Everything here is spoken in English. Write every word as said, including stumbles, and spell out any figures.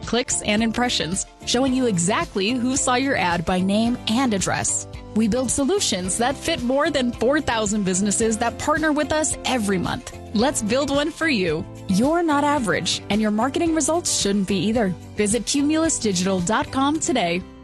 clicks, and impressions, showing you exactly who saw your ad by name and address. We build solutions that fit more than four thousand businesses that partner with us every month. Let's build one for you. You're not average, and your marketing results shouldn't be either. Visit cumulus digital dot com today.